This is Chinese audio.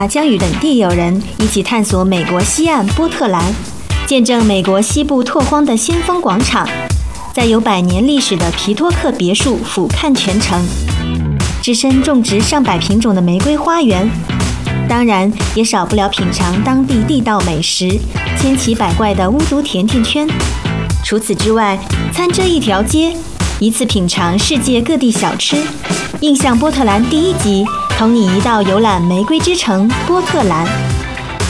将与本地友人一起探索美国西岸波特兰，见证美国西部拓荒的先锋广场，在有100年历史的皮托克别墅俯瞰全城，置身种植上百品种的玫瑰花园，当然也少不了品尝当地地道美食，千奇百怪的巫毒甜甜圈。除此之外，参这一条街，一次品尝世界各地小吃。印象波特兰第1集，同你一道游览玫瑰之城波特兰。